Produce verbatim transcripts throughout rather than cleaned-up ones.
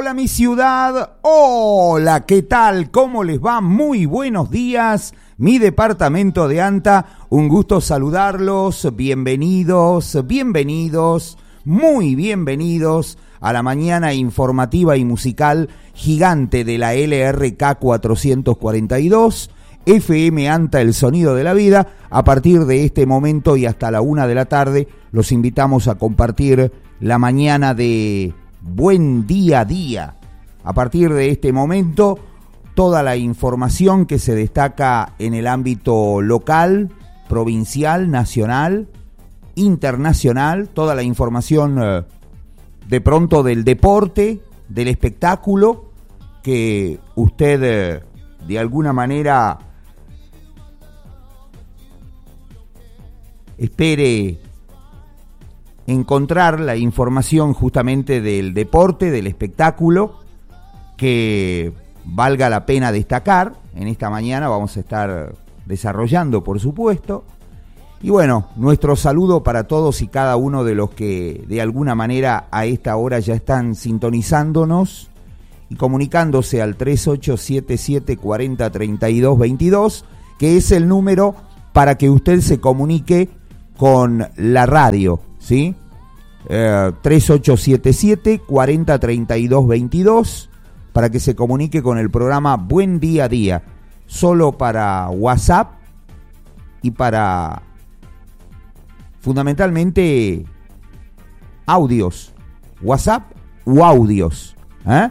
hola mi ciudad, hola, ¿qué tal? ¿Cómo les va? Muy buenos días, mi departamento de Anta, un gusto saludarlos, bienvenidos, bienvenidos, muy bienvenidos a la mañana informativa y musical gigante de la L R K cuatrocientos cuarenta y dos, F M Anta, el sonido de la vida. A partir de este momento y hasta la una de la tarde, los invitamos a compartir la mañana de Buen Día a Día. A partir de este momento, toda la información que se destaca en el ámbito local, provincial, nacional, internacional, toda la información eh, de pronto del deporte, del espectáculo, que usted eh, de alguna manera espere encontrar la información justamente del deporte, del espectáculo, que valga la pena destacar. En esta mañana vamos a estar desarrollando, por supuesto. Y bueno, nuestro saludo para todos y cada uno de los que de alguna manera a esta hora ya están sintonizándonos y comunicándose al tres ocho siete siete, cuatro cero, tres dos dos dos, que es el número para que usted se comunique con la radio, ¿sí? Eh, tres ocho siete siete, cuatro cero, tres dos dos dos, para que se comunique con el programa Buen Día a Día, solo para WhatsApp y para fundamentalmente audios, WhatsApp o audios, ¿eh?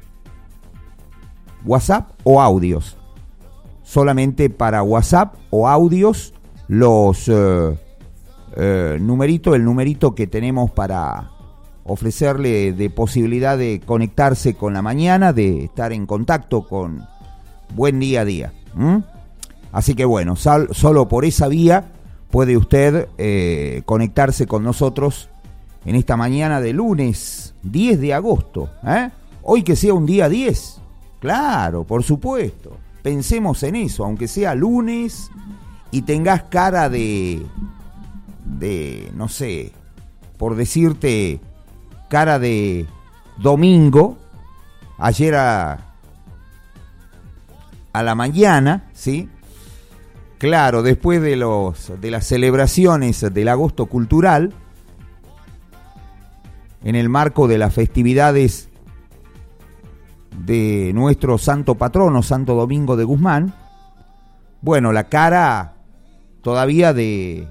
WhatsApp o audios, solamente para WhatsApp o audios, los eh, eh, numerito, el numerito que tenemos para ofrecerle de posibilidad de conectarse con la mañana, de estar en contacto con Buen Día a Día. ¿Mm? Así que bueno, sal, solo por esa vía puede usted eh, conectarse con nosotros en esta mañana de lunes diez de agosto. ¿eh? Hoy que sea un día diez, claro, por supuesto. Pensemos en eso, aunque sea lunes y tengas cara de, de no sé, por decirte, cara de domingo, ayer a, a la mañana, ¿sí? Claro, después de los de las celebraciones del agosto cultural, en el marco de las festividades de nuestro santo patrono, Santo Domingo de Guzmán, bueno, la cara todavía de,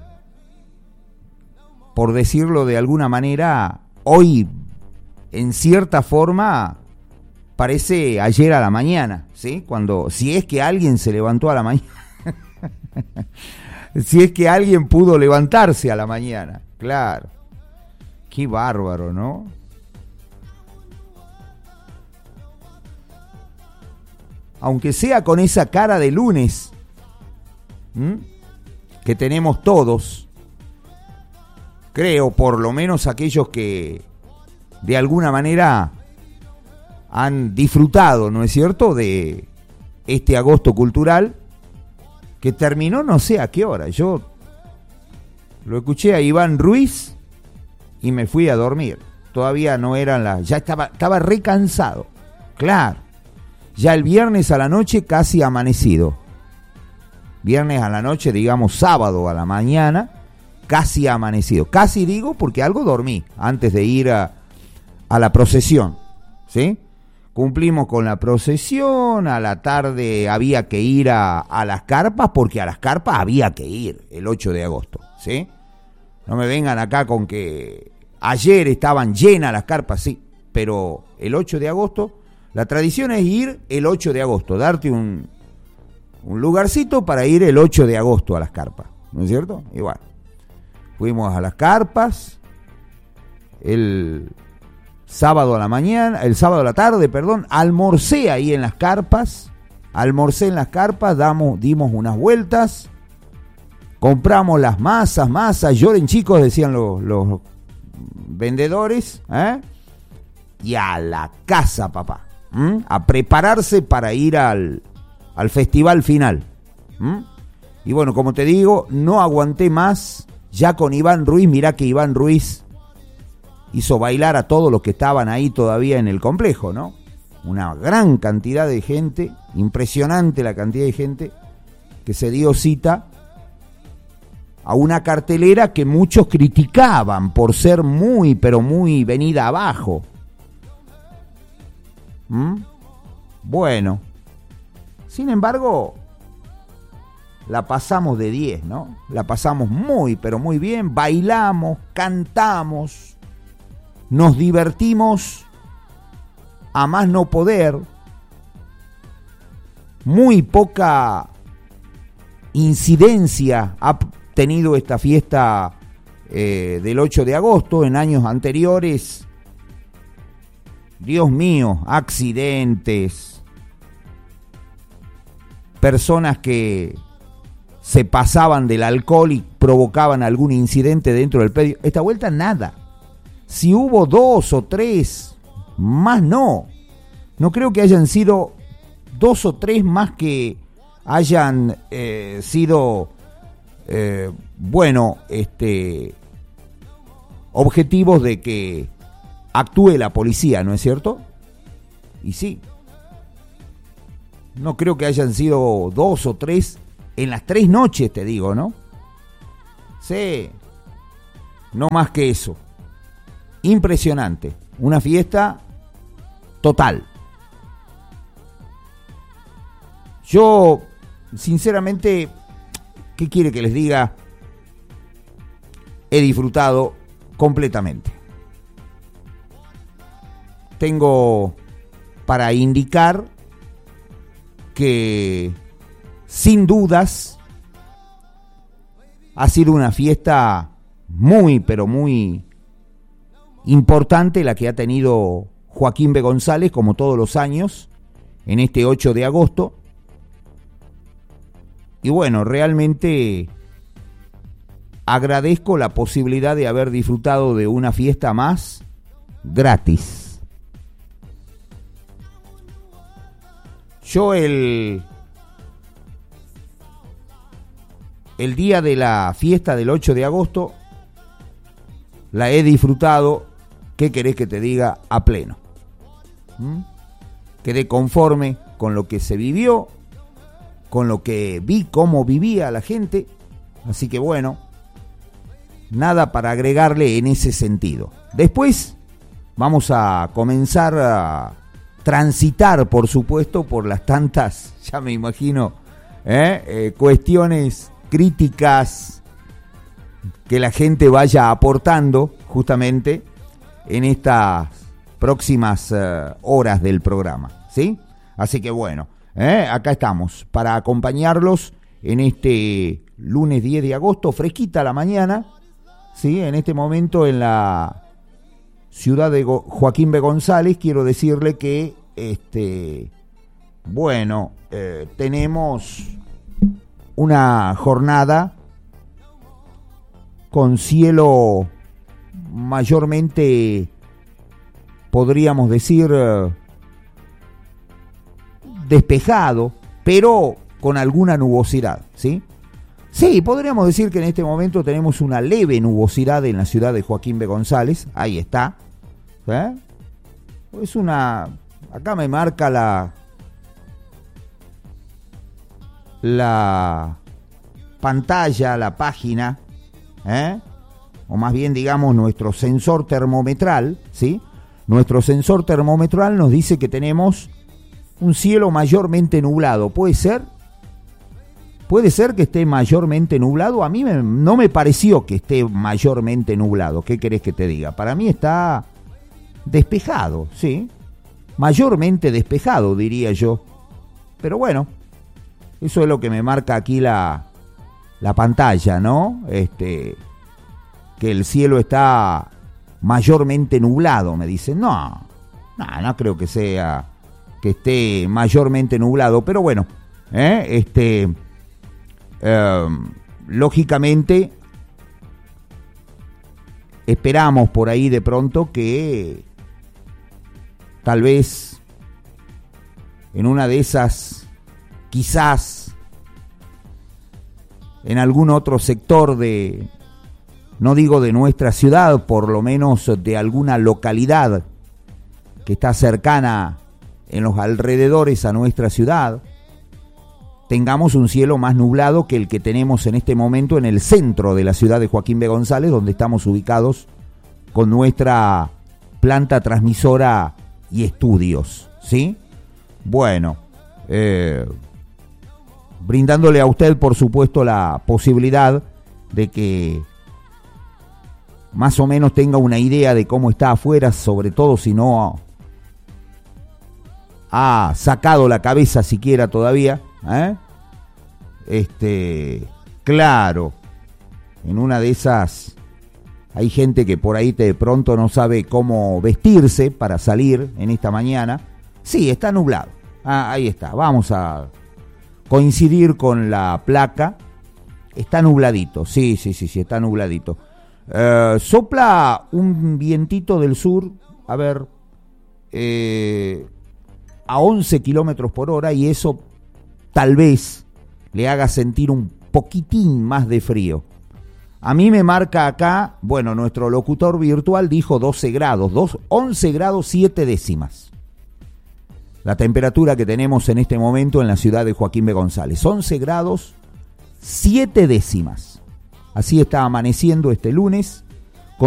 por decirlo de alguna manera, hoy en cierta forma parece ayer a la mañana, ¿sí? Cuando, si es que alguien se levantó a la mañana. Si es que alguien pudo levantarse a la mañana, claro. Qué bárbaro, ¿no? Aunque sea con esa cara de lunes, ¿m? que tenemos todos, creo, por lo menos aquellos que de alguna manera han disfrutado, ¿no es cierto?, de este agosto cultural, que terminó no sé a qué hora. Yo lo escuché a Iván Ruiz y me fui a dormir. Todavía no eran las... Ya estaba, estaba re cansado. Claro. Ya el viernes a la noche casi amanecido. Viernes a la noche, digamos sábado a la mañana, casi amanecido. Casi digo porque algo dormí antes de ir a, a la procesión. ¿Sí? Cumplimos con la procesión, a la tarde había que ir a, a las carpas, porque a las carpas había que ir el ocho de agosto, ¿sí? No me vengan acá con que ayer estaban llenas las carpas, sí, pero el ocho de agosto, la tradición es ir el ocho de agosto, darte un, un lugarcito para ir el ocho de agosto a las carpas, ¿no es cierto? Igual, fuimos a las carpas, el... sábado a la mañana, el sábado a la tarde, perdón, almorcé ahí en las carpas, almorcé en las carpas, damos, dimos unas vueltas, compramos las masas, masas, lloren chicos, decían los, los vendedores, ¿eh? Y a la casa, papá, ¿m? A prepararse para ir al, al festival final. ¿m? Y bueno, como te digo, no aguanté más, ya con Iván Ruiz, mirá que Iván Ruiz hizo bailar a todos los que estaban ahí todavía en el complejo, ¿no? Una gran cantidad de gente, impresionante la cantidad de gente que se dio cita a una cartelera que muchos criticaban por ser muy, pero muy venida abajo. ¿Mm? Bueno, sin embargo, la pasamos de diez, ¿no? La pasamos muy, pero muy bien, bailamos, cantamos, nos divertimos a más no poder, muy poca incidencia ha tenido esta fiesta eh, del ocho de agosto. En años anteriores, Dios mío, accidentes, personas que se pasaban del alcohol y provocaban algún incidente dentro del predio. Esta vuelta nada. Si hubo dos o tres, más no. No creo que hayan sido dos o tres más que hayan eh, sido, eh, bueno, este, objetivos de que actúe la policía, ¿no es cierto? Y sí. No creo que hayan sido dos o tres en las tres noches, te digo, ¿no? Sí. No más que eso. Impresionante. Una fiesta total. Yo, sinceramente, ¿qué quiere que les diga? He disfrutado completamente. Tengo para indicar que, sin dudas, ha sido una fiesta muy, pero muy importante la que ha tenido Joaquín B. González, como todos los años, en este ocho de agosto. Y bueno, realmente agradezco la posibilidad de haber disfrutado de una fiesta más gratis. Yo el, el día de la fiesta del ocho de agosto la he disfrutado, ¿qué querés que te diga? A pleno. ¿Mm? Quedé conforme con lo que se vivió, con lo que vi, cómo vivía la gente, así que bueno, nada para agregarle en ese sentido. Después vamos a comenzar a transitar, por supuesto, por las tantas, ya me imagino, ¿eh? Eh, cuestiones críticas que la gente vaya aportando justamente en estas próximas uh, horas del programa, ¿sí? Así que bueno, ¿eh? Acá estamos para acompañarlos en este lunes diez de agosto, fresquita la mañana, ¿sí? En este momento en la ciudad de Go- Joaquín B. González, quiero decirle que, este, bueno, eh, tenemos una jornada con cielo mayormente, podríamos decir, eh, despejado, pero con alguna nubosidad, ¿sí? Sí, podríamos decir que en este momento tenemos una leve nubosidad en la ciudad de Joaquín B. González, ahí está, ¿eh? Es una, acá me marca la, la pantalla, la página, ¿eh? O más bien digamos nuestro sensor termometral, ¿sí? Nuestro sensor termometral nos dice que tenemos un cielo mayormente nublado. ¿Puede ser? ¿Puede ser que esté mayormente nublado? A mí me, no me pareció que esté mayormente nublado. ¿Qué querés que te diga? Para mí está despejado, ¿sí? Mayormente despejado, diría yo. Pero bueno, eso es lo que me marca aquí la, la pantalla, ¿no? Este, que el cielo está mayormente nublado, me dicen. No, no, no creo que sea que esté mayormente nublado, pero bueno, ¿eh? este, eh, lógicamente esperamos por ahí de pronto que tal vez en una de esas, quizás en algún otro sector de, no digo de nuestra ciudad, por lo menos de alguna localidad que está cercana en los alrededores a nuestra ciudad, tengamos un cielo más nublado que el que tenemos en este momento en el centro de la ciudad de Joaquín B. González, donde estamos ubicados con nuestra planta transmisora y estudios, ¿sí? Bueno, eh, brindándole a usted, por supuesto, la posibilidad de que más o menos tenga una idea de cómo está afuera, sobre todo si no ha sacado la cabeza siquiera todavía, ¿eh? Este, claro, en una de esas hay gente que por ahí de pronto no sabe cómo vestirse para salir en esta mañana. Sí, está nublado. Ah, ahí está. Vamos a coincidir con la placa. Está nubladito. Sí, sí, sí, sí, está nubladito. Eh, sopla un vientito del sur, a ver, eh, a once kilómetros por hora, y eso tal vez le haga sentir un poquitín más de frío. A mí me marca acá, bueno, nuestro locutor virtual dijo doce grados, dos, once grados siete décimas. La temperatura que tenemos en este momento en la ciudad de Joaquín B. González, once grados siete décimas. Así está amaneciendo este lunes,